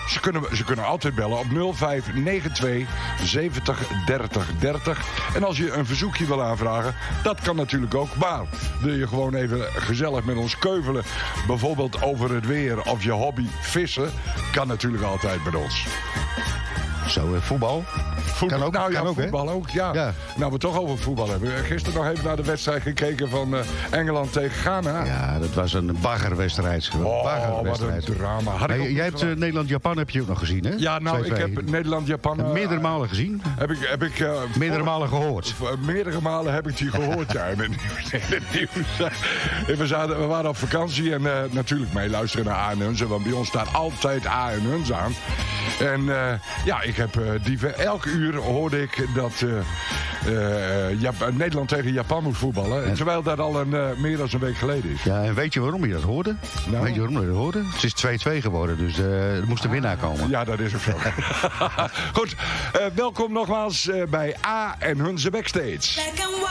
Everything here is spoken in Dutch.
Ze kunnen altijd bellen op 0592 70 30 30. En als je een verzoekje wil aanvragen, dat kan natuurlijk ook. Maar wil je gewoon even gezellig met ons keuvelen, bijvoorbeeld over het weer of je hobby vissen, kan natuurlijk altijd met ons. Zo, voetbal? Kan ook, nou ja, kan ook, voetbal hè? ook, ja. Ja. Nou, we toch over voetbal hebben. Gisteren nog even naar de wedstrijd gekeken van Engeland tegen Ghana. Ja, dat was een baggerwedstrijd. Wat een drama. Jij hebt Nederland-Japan heb je ook nog gezien, hè? Ja, nou, 2-2. ik heb Nederland-Japan... meerdere malen gezien? Heb ik meerdere malen gehoord? Meerdere malen heb ik die gehoord, ja. In het nieuws. We waren op vakantie en natuurlijk meeluisteren naar A en Huns. Want bij ons staat altijd A en Huns aan. En ja, ik heb elke uur hoorde ik dat Nederland tegen Japan moet voetballen. En terwijl dat al meer dan een week geleden is. Ja, en weet je waarom je dat hoorde? Nou? Weet je waarom je dat hoorde? Het is 2-2 geworden, dus er moest een winnaar komen. Ja, dat is ook zo. Goed, welkom nogmaals bij A en Hunze Backstage.